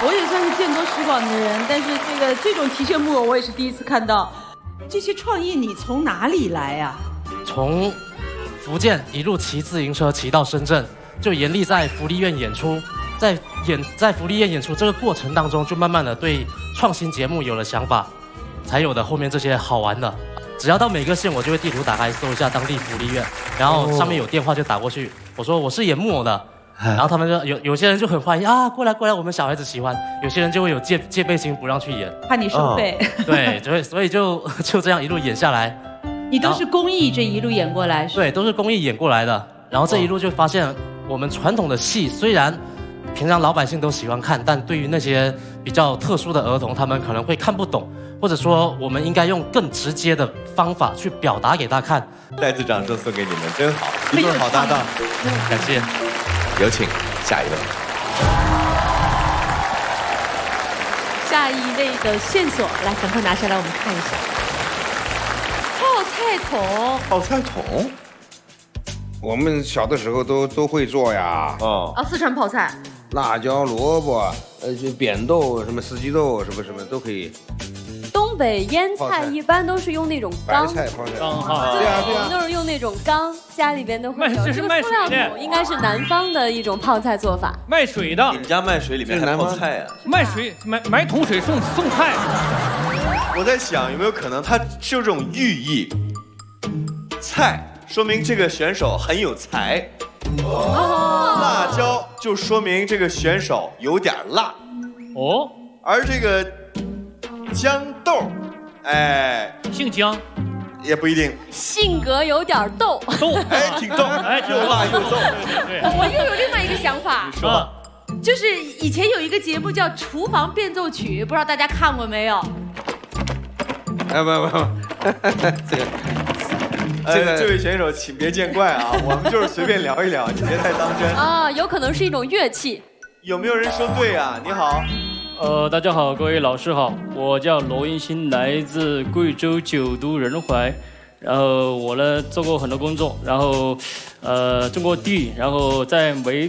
我也算是见多识广的人，但是这种提线木偶我也是第一次看到。这些创意你从哪里来呀？ 从福建一路骑自行车骑到深圳，就严厉在福利院演出，在福利院演出这个过程当中，就慢慢的对创新节目有了想法，才有的后面这些好玩的。只要到每个县，我就会地图打开搜一下当地福利院，然后上面有电话就打过去，我说我是演木偶的。然后他们就有些人就很欢迎啊，过来，我们小孩子喜欢。有些人就会有戒备心，不让去演， 怕你收费。 对，所以就这样一路演下来。 你都是公益这一路演过来？ 对，都是公益演过来的。然后这一路就发现，我们传统的戏虽然平常老百姓都喜欢看，但对于那些比较特殊的儿童，他们可能会看不懂，或者说我们应该用更直接的方法去表达给他看。 再次掌声送给你们，真好，一对好搭档。 感谢。 有请下一位。 下一位的线索，来，赶快拿下来，我们看一下。泡菜桶。 泡菜桶， 我们小的时候都会做呀。 四川泡菜， 辣椒、萝卜，扁豆，什么四季豆，什么都可以。 东北腌菜一般都是用那种缸， 白菜泡菜。 缸哈，对啊，我们都是用那种缸，家里边都会有。这个塑料桶应该是南方的一种泡菜做法。 卖水的， 你们家卖水里面还泡菜啊？ 卖水买桶水送菜。 我在想有没有可能它是有这种寓意，菜说明这个选手很有才，辣椒就说明这个选手有点辣，而这个豇豆， 姓姜， 也不一定， 性格有点逗， 挺逗，又辣又逗。 我又有另外一个想法， 你说， 就是以前有一个节目叫《厨房变奏曲》，不知道大家看过没有？ 这位选手请别见怪啊，我们就是随便聊一聊，你别太当真啊。有可能是一种乐器。 有没有人说对啊？你好。 大家好，各位老师好，我叫罗英新，来自贵州九都仁怀，然后我呢做过很多工作，然后种过地，然后在煤